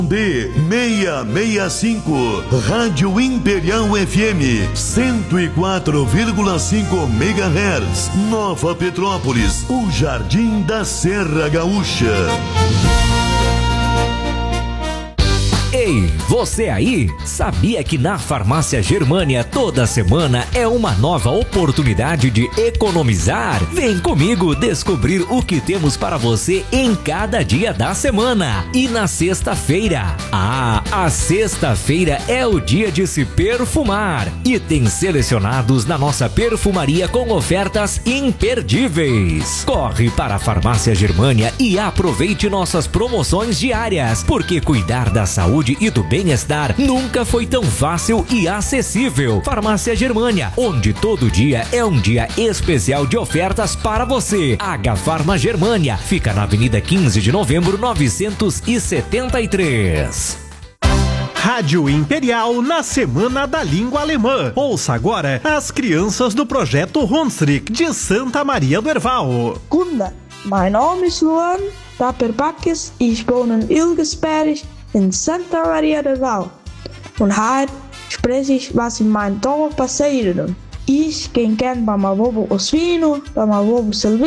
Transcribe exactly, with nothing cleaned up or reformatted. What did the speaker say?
D seiscentos e sessenta e cinco, Rádio Imperial F M cento e quatro vírgula cinco megahertz, Nova Petrópolis, o Jardim da Serra Gaúcha. Ei, você aí? Sabia que na Farmácia Germânia toda semana é uma nova oportunidade de economizar? Vem comigo descobrir o que temos para você em cada dia da semana. E na sexta-feira? Ah, a sexta-feira é o dia de se perfumar. Itens selecionados na nossa perfumaria com ofertas imperdíveis. Corre para a Farmácia Germânia e aproveite nossas promoções diárias, porque cuidar da saúde e do bem-estar nunca foi tão fácil e acessível. Farmácia Germânia, onde todo dia é um dia especial de ofertas para você. H Farma Germânia, fica na Avenida quinze de novembro, novecentos e setenta e três. Rádio Imperial na Semana da Língua Alemã. Ouça agora as crianças do projeto Hunsrück de Santa Maria do Herval. Guten, mein Name ist Luan Paperbakis, ich wohne in Ilgesberg in Santa Maria del Val. Und heute spreche ich, was in meinem Dorf passiert. Ich gehe gern beim Avobo Osvino, beim Avobo Silvino,